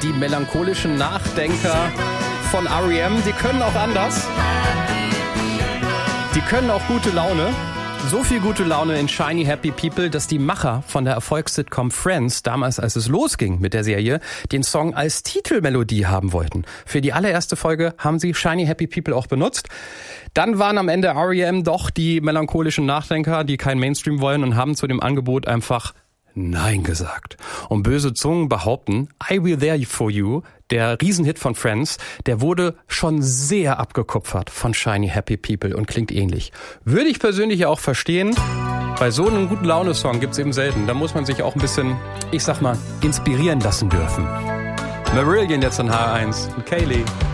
Die melancholischen Nachdenker von R.E.M., die können auch anders. Die können auch gute Laune. So viel gute Laune in Shiny Happy People, dass die Macher von der Erfolgssitcom Friends, damals als es losging mit der Serie, den Song als Titelmelodie haben wollten. Für die allererste Folge haben sie Shiny Happy People auch benutzt. Dann waren am Ende R.E.M. doch die melancholischen Nachdenker, die kein Mainstream wollen und haben zu dem Angebot einfach Nein gesagt. Und böse Zungen behaupten, I Will There For You, der Riesenhit von Friends, der wurde schon sehr abgekupfert von Shiny Happy People und klingt ähnlich. Würde ich persönlich ja auch verstehen. Bei so einem guten Laune-Song gibt's eben selten. Da muss man sich auch ein bisschen, ich sag mal, inspirieren lassen dürfen. Marillion jetzt in H1 und Kaylee.